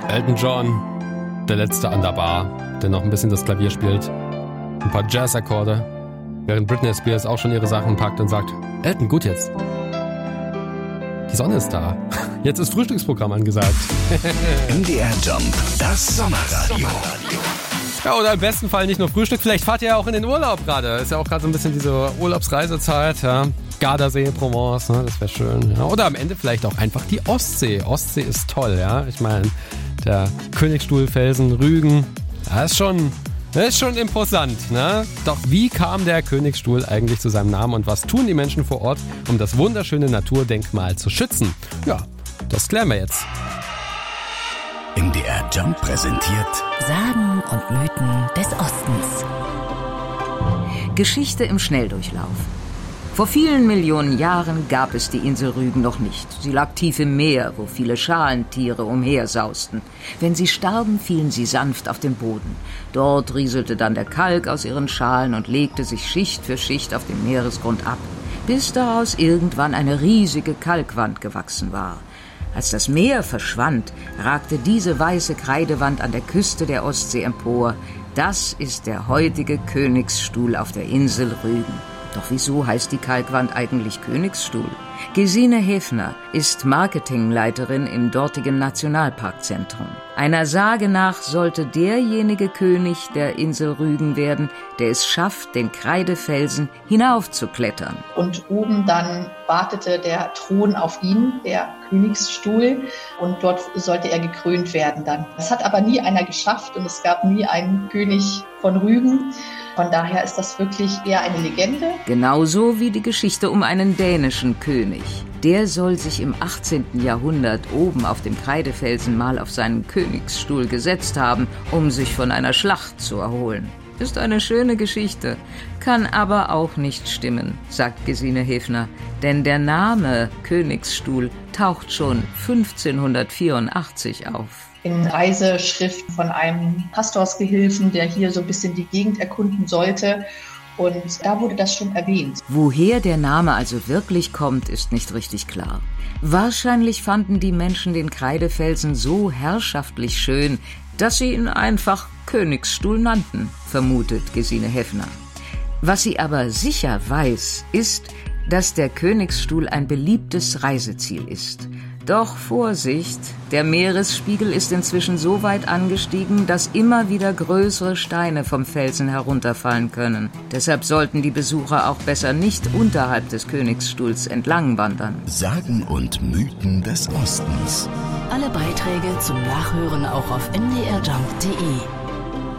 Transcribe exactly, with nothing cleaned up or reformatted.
Elton John, der Letzte an der Bar, der noch ein bisschen das Klavier spielt. Ein paar Jazz-Akkorde, während Britney Spears auch schon ihre Sachen packt und sagt, Elton, gut jetzt. Die Sonne ist da. Jetzt ist Frühstücksprogramm angesagt. M D R Jump, das Sommerradio. Ja, oder im besten Fall nicht nur Frühstück, vielleicht fahrt ihr ja auch in den Urlaub gerade. Ist ja auch gerade so ein bisschen diese Urlaubsreisezeit, ja. Gardasee, Provence, ne? Das wäre schön. Ja. Oder am Ende vielleicht auch einfach die Ostsee. Ostsee ist toll, ja. Ich meine, der Königsstuhlfelsen, Rügen, das ist schon, das ist schon imposant, ne? Doch wie kam der Königsstuhl eigentlich zu seinem Namen und was tun die Menschen vor Ort, um das wunderschöne Naturdenkmal zu schützen? Ja, das klären wir jetzt. M D R Jump präsentiert Sagen und Mythen des Ostens. Geschichte im Schnelldurchlauf. Vor vielen Millionen Jahren gab es die Insel Rügen noch nicht. Sie lag tief im Meer, wo viele Schalentiere umhersausten. Wenn sie starben, fielen sie sanft auf den Boden. Dort rieselte dann der Kalk aus ihren Schalen und legte sich Schicht für Schicht auf dem Meeresgrund ab, bis daraus irgendwann eine riesige Kalkwand gewachsen war. Als das Meer verschwand, ragte diese weiße Kreidewand an der Küste der Ostsee empor. Das ist der heutige Königsstuhl auf der Insel Rügen. Doch wieso heißt die Kalkwand eigentlich Königsstuhl? Gesine Hefner ist Marketingleiterin im dortigen Nationalparkzentrum. Einer Sage nach sollte derjenige König der Insel Rügen werden, der es schafft, den Kreidefelsen hinaufzuklettern. Und oben dann wartete der Thron auf ihn, der Königsstuhl, und dort sollte er gekrönt werden dann. Das hat aber nie einer geschafft und es gab nie einen König von Rügen. Von daher ist das wirklich eher eine Legende. Genauso wie die Geschichte um einen dänischen König. Der soll sich im achtzehnten Jahrhundert oben auf dem Kreidefelsen mal auf seinen Königsstuhl gesetzt haben, um sich von einer Schlacht zu erholen. Ist eine schöne Geschichte, kann aber auch nicht stimmen, sagt Gesine Hefner. Denn der Name Königsstuhl taucht schon fünfzehnhundertvierundachtzig auf. In Reiseschriften von einem Pastorsgehilfen, der hier so ein bisschen die Gegend erkunden sollte. Und da wurde das schon erwähnt. Woher der Name also wirklich kommt, ist nicht richtig klar. Wahrscheinlich fanden die Menschen den Kreidefelsen so herrschaftlich schön, dass sie ihn einfach Königsstuhl nannten, vermutet Gesine Hefner. Was sie aber sicher weiß, ist, dass der Königsstuhl ein beliebtes Reiseziel ist. Doch Vorsicht, der Meeresspiegel ist inzwischen so weit angestiegen, dass immer wieder größere Steine vom Felsen herunterfallen können. Deshalb sollten die Besucher auch besser nicht unterhalb des Königsstuhls entlang wandern. Sagen und Mythen des Ostens. Alle Beiträge zum Nachhören auch auf m d r jump punkt d e.